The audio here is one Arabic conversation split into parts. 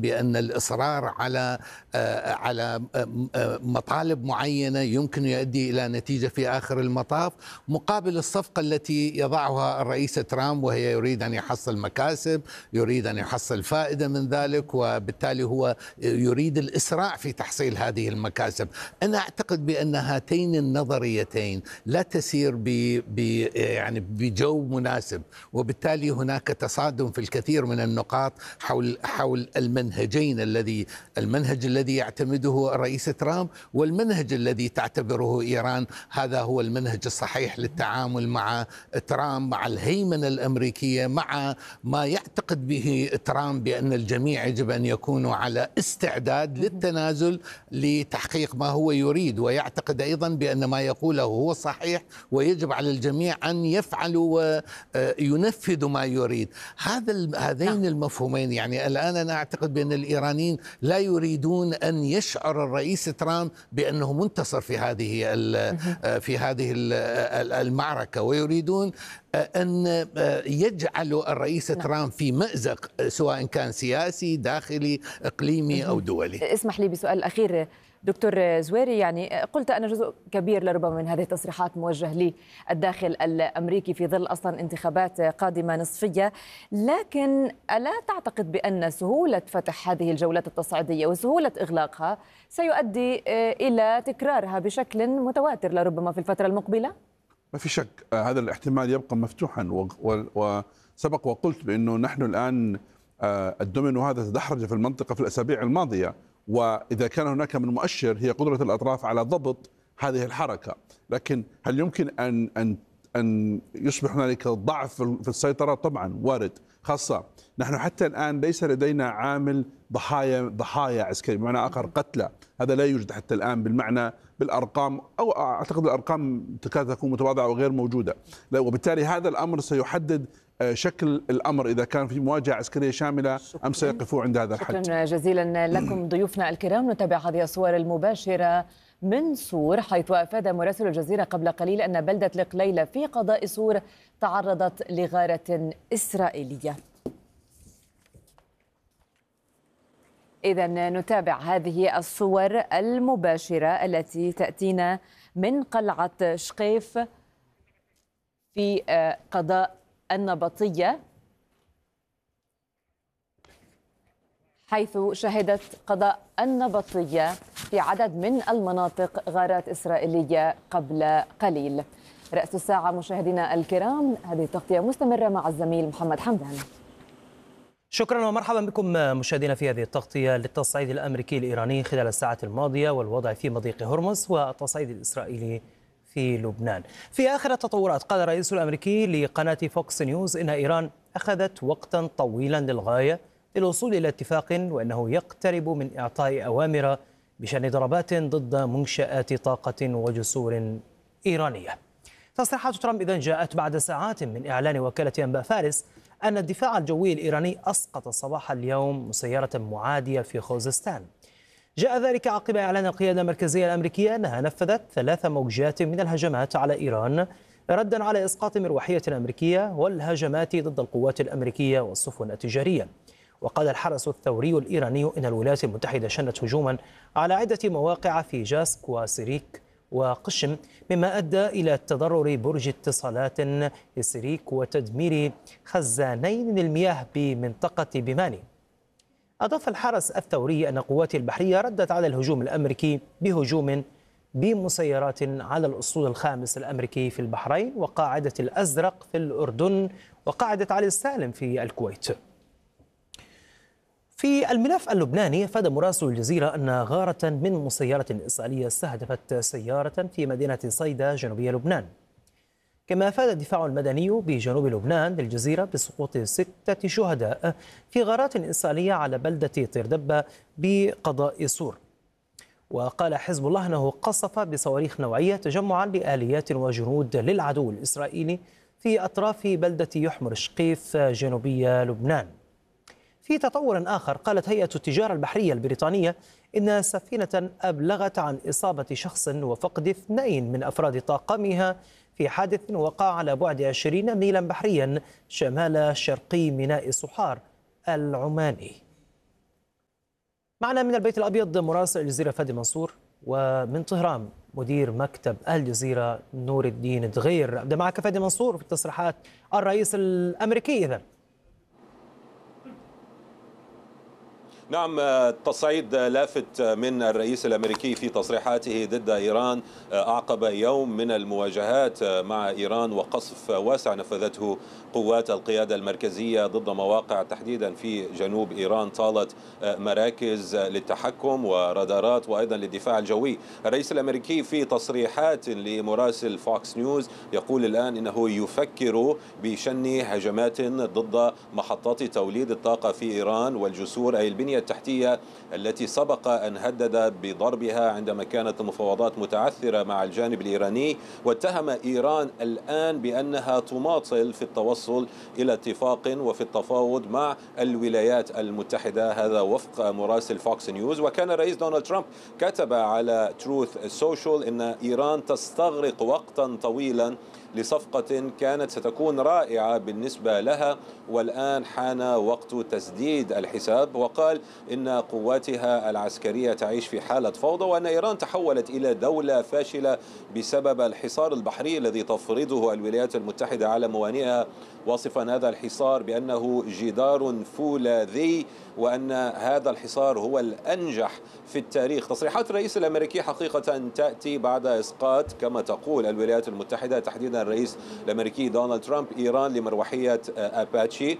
بأن الإصرار على مطالب معينة يمكن يؤدي إلى نتيجة في آخر المطاف، مقابل الصفقة التي يضعها الرئيس ترامب، وهي يريد أن يحصل مكاسب، يريد أن يحصل فائدة من ذلك، وبالتالي هو يريد الإسراع في تحصيل هذه المكاسب. أنا أعتقد بأن هاتين النظريتين لا تسير يعني بجو مناسب، وبالتالي هناك تصادم في الكثير من النقاط حول المنهجين، المنهج الذي يعتمده الرئيس ترامب والمنهج الذي تعتبره إيران هذا هو المنهج الصحيح للتعامل مع ترامب، مع الهيمنة الأمريكية، مع ما يعتقد به ترامب بأن الجميع يجب أن يكونوا على استعداد للتنازل لتحقيق ما هو يريد، ويعتقد أيضا بأن ما يقوله هو صحيح ويجب على الجميع أن يفعلوا وينفذوا ما يريد. هذين المفهومين، يعني الآن أنا أعتقد بأن الإيرانيين لا يريدون أن يشعر الرئيس ترامب بأنه منتصر في هذه المعركة، ويريدون أن يجعلوا الرئيس ترامب في مأزق، سواء كان سياسي داخلي إقليمي أو دولي. اسمح لي بسؤال أخير دكتور زويري، يعني قلت أن جزء كبير لربما من هذه التصريحات موجه للداخل الأمريكي في ظل أصلا انتخابات قادمة نصفية، لكن ألا تعتقد بأن سهولة فتح هذه الجولات التصعيدية وسهولة إغلاقها سيؤدي إلى تكرارها بشكل متواتر لربما في الفترة المقبلة؟ ما في شك هذا الاحتمال يبقى مفتوحا، وسبق وقلت بأنه نحن الآن الدومينو هذا تدحرج في المنطقة في الأسابيع الماضية، وإذا كان هناك من مؤشر هي قدرة الأطراف على ضبط هذه الحركة، لكن هل يمكن أن يصبح هنالك ضعف في السيطرة؟ طبعا وارد، خاصة نحن حتى الآن ليس لدينا عامل ضحايا عسكري، بمعنى آخر قتلى، هذا لا يوجد حتى الآن بالأرقام، أو أعتقد الأرقام تكاد تكون متواضعة وغير موجودة، وبالتالي هذا الأمر سيحدد شكل الأمر إذا كان في مواجهة عسكرية شاملة أم سيقفوا عند هذا الحد. شكرا جزيلا لكم ضيوفنا الكرام. نتابع هذه الصور المباشرة من صور، حيث أفاد مراسل الجزيرة قبل قليل أن بلدة القليلة في قضاء صور تعرضت لغارة إسرائيلية. إذن نتابع هذه الصور المباشرة التي تأتينا من قلعة شقيف في قضاء النبطية، حيث شهدت قضاء النبطية في عدد من المناطق غارات إسرائيلية قبل قليل. رأس الساعة مشاهدينا الكرام، هذه التغطية مستمرة مع الزميل محمد حمدان. شكرا ومرحبا بكم مشاهدينا في هذه التغطية للتصعيد الأمريكي الإيراني خلال الساعات الماضية والوضع في مضيق هرمز والتصعيد الإسرائيلي في لبنان. في آخر التطورات قال الرئيس الأمريكي لقناة فوكس نيوز إن إيران أخذت وقتا طويلا للغاية للوصول إلى اتفاق، وأنه يقترب من إعطاء أوامر بشأن ضربات ضد منشآت طاقة وجسور إيرانية. تصريحات ترامب إذن جاءت بعد ساعات من إعلان وكالة أنباء فارس أن الدفاع الجوي الإيراني أسقط صباح اليوم مسيرة معادية في خوزستان. جاء ذلك عقب إعلان القيادة المركزية الأمريكية أنها نفذت 3 موجات من الهجمات على إيران ردا على إسقاط مروحية أمريكية والهجمات ضد القوات الأمريكية والسفن التجارية. وقال الحرس الثوري الإيراني إن الولايات المتحدة شنت هجوما على عدة مواقع في جاسك وسيريك وقشم، مما أدى إلى تضرر برج اتصالات سيريك وتدمير خزانين للمياه بمنطقة بيماني. أضاف الحرس الثوري أن قواته البحرية ردت على الهجوم الأمريكي بهجوم بمسيرات على الأسطول الخامس الأمريكي في البحرين، وقاعدة الأزرق في الأردن، وقاعدة علي السالم في الكويت. في الملف اللبناني أفاد مراسل الجزيرة أن غارة من مسيرة إسرائيلية استهدفت سيارة في مدينة صيدا جنوبية لبنان. كما أفاد الدفاع المدني بجنوب لبنان للجزيرة بسقوط 6 شهداء في غارات إسرائيلية على بلدة طيردبة بقضاء صور. وقال حزب الله أنه قصف بصواريخ نوعية تجمعا لآليات وجنود للعدو الإسرائيلي في أطراف بلدة يحمر شقيف جنوبية لبنان. في تطور آخر قالت هيئة التجارة البحرية البريطانية إن سفينة أبلغت عن إصابة شخص وفقد 2 من أفراد طاقمها في حادث وقع على بعد 20 ميلا بحريا شمال شرقي ميناء صحار العماني. معنا من البيت الأبيض مراسل الجزيرة فادي منصور، ومن طهران مدير مكتب الجزيرة نور الدين دغير. أبدأ معك فادي منصور في تصريحات الرئيس الأمريكي. إذن نعم، تصعيد لافت من الرئيس الأمريكي في تصريحاته ضد إيران أعقب يوم من المواجهات مع إيران وقصف واسع نفذته قوات القيادة المركزية ضد مواقع تحديدا في جنوب إيران طالت مراكز للتحكم ورادارات وأيضا للدفاع الجوي. الرئيس الأمريكي في تصريحات لمراسل فوكس نيوز يقول الآن إنه يفكر بشن هجمات ضد محطات توليد الطاقة في إيران والجسور، أي البنية التحتية التي سبق أن هدد بضربها عندما كانت المفاوضات متعثرة مع الجانب الإيراني، واتهم إيران الآن بأنها تماطل في التوصل إلى اتفاق وفي التفاوض مع الولايات المتحدة. هذا وفق مراسل فوكس نيوز. وكان الرئيس دونالد ترامب كتب على تروث سوشيال أن إيران تستغرق وقتا طويلا لصفقة كانت ستكون رائعة بالنسبة لها، والآن حان وقت تسديد الحساب. وقال إن قواتها العسكرية تعيش في حالة فوضى، وأن إيران تحولت إلى دولة فاشلة بسبب الحصار البحري الذي تفرضه الولايات المتحدة على موانئها، واصفا هذا الحصار بأنه جدار فولاذي، وأن هذا الحصار هو الأنجح في التاريخ. تصريحات الرئيس الأمريكي حقيقة تأتي بعد إسقاط كما تقول الولايات المتحدة، تحديدا الرئيس الأمريكي دونالد ترامب، إيران لمروحية أباتشي.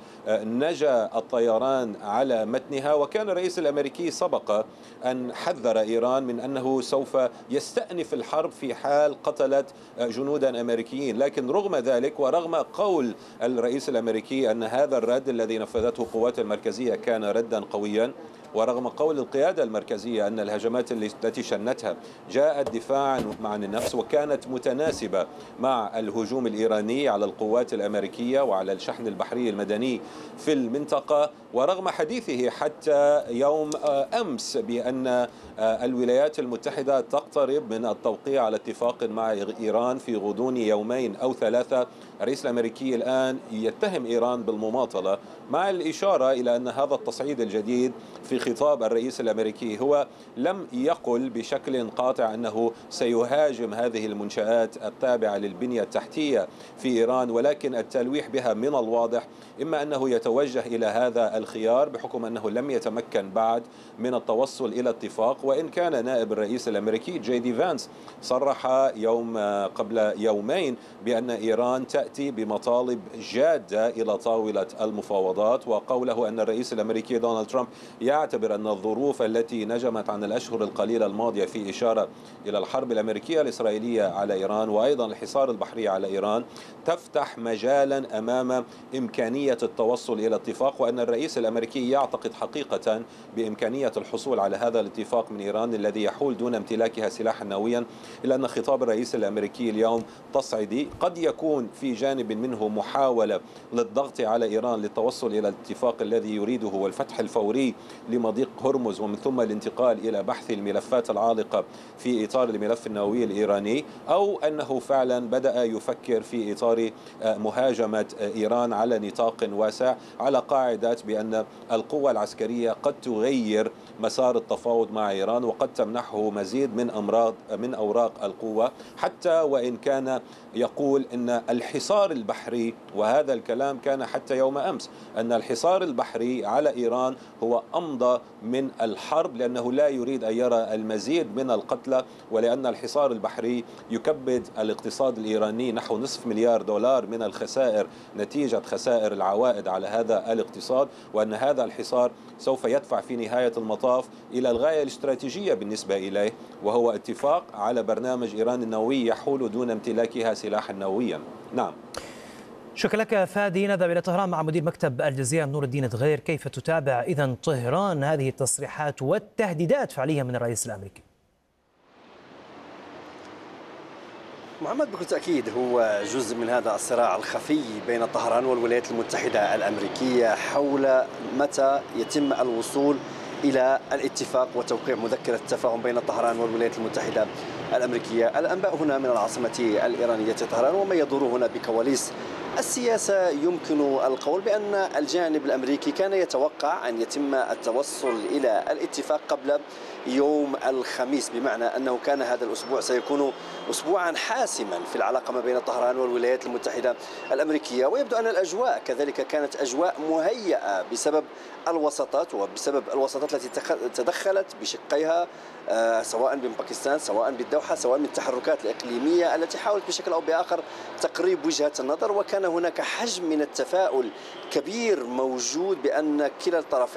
نجا الطيران على متنها، وكان الرئيس الأمريكي سبق أن حذر إيران من أنه سوف يستأنف الحرب في حال قتلت جنودا أمريكيين. لكن رغم ذلك ورغم قول الرئيس الأمريكي أن هذا الرد الذي نفذته القوات المركزية كان ردا قويا، ورغم قول القيادة المركزية أن الهجمات التي شنتها جاءت دفاعا عن النفس وكانت متناسبة مع الهجوم الإيراني على القوات الأمريكية وعلى الشحن البحري المدني في المنطقة، ورغم حديثه حتى يوم أمس بأن الولايات المتحدة تقترب من التوقيع على اتفاق مع إيران في غضون يومين أو ثلاثة، الرئيس الأمريكي الآن يتهم إيران بالمماطلة، مع الإشارة إلى أن هذا التصعيد الجديد في خطاب الرئيس الأمريكي هو لم يقل بشكل قاطع أنه سيهاجم هذه المنشآت التابعة للبنية التحتية في إيران، ولكن التلويح بها من الواضح إما أنه يتوجه إلى هذا الخيار بحكم أنه لم يتمكن بعد من التوصل إلى اتفاق. وإن كان نائب الرئيس الأمريكي جي دي فانس صرح قبل يومين بأن إيران تأتي بمطالب جادة إلى طاولة المفاوضات، وقوله أن الرئيس الأمريكي دونالد ترامب يعتبر أن الظروف التي نجمت عن الأشهر القليلة الماضية في إشارة إلى الحرب الأمريكية الإسرائيلية على إيران وأيضا الحصار البحري على إيران تفتح مجالا أمام إمكانية التوصل إلى اتفاق، وأن الرئيس الأمريكي يعتقد حقيقة بإمكانية الحصول على هذا الاتفاق من إيران الذي يحول دون امتلاكها سلاحا نوويا، إلا أن خطاب الرئيس الأمريكي اليوم تصعيدي، قد يكون في جانب منه محاولة للضغط على إيران للتوصل إلى الاتفاق الذي يريده والفتح الفوري لمضيق هرمز ومن ثم الانتقال إلى بحث الملفات العالقة في إطار الملف النووي الإيراني، أو أنه فعلا بدأ يفكر في إطار مهاجمة إيران على نطاق واسع على قاعدة بأن القوة العسكرية قد تغير مسار التفاوض مع إيران وقد تمنحه مزيد من أوراق القوة، حتى وإن كان يقول أن الحصار البحري، وهذا الكلام كان حتى يوم أمس، أن الحصار البحري على إيران هو أمضى من الحرب لأنه لا يريد أن يرى المزيد من القتلى، ولأن الحصار البحري يكبد الاقتصاد الإيراني نحو $500 مليار من الخسائر نتيجة خسائر العوائد على هذا الاقتصاد، وأن هذا الحصار سوف يدفع في نهاية المطاف إلى الغاية الاستراتيجية بالنسبة إليه، وهو اتفاق على برنامج إيران النووي يحول دون امتلاكها سلاحا نوويا. نعم. شكرا لك فادي. نذهب إلى طهران مع مدير مكتب الجزيرة نور الدين دغير. كيف تتابع إذن طهران هذه التصريحات والتهديدات فعليا من الرئيس الأمريكي؟ محمد، بكل تأكيد هو جزء من هذا الصراع الخفي بين طهران والولايات المتحدة الأمريكية حول متى يتم الوصول إلى الاتفاق وتوقيع مذكرة تفاهم بين طهران والولايات المتحدة الأمريكية. الأنباء هنا من العاصمة الإيرانية طهران وما يدور هنا بكواليس السياسة يمكن القول بأن الجانب الأمريكي كان يتوقع أن يتم التوصل إلى الاتفاق قبل يوم الخميس، بمعنى أنه كان هذا الأسبوع سيكون أسبوعا حاسما في العلاقة ما بين طهران والولايات المتحدة الأمريكية. ويبدو أن الأجواء كذلك كانت أجواء مهيئة بسبب الوساطات وبسبب الوساطات التي تدخلت بشقيها، سواء من باكستان سواء بالدوحة سواء من التحركات الإقليمية التي حاولت بشكل أو بآخر تقريب وجهة النظر. وكان هناك حجم من التفاؤل كبير موجود بأن كلا الطرفين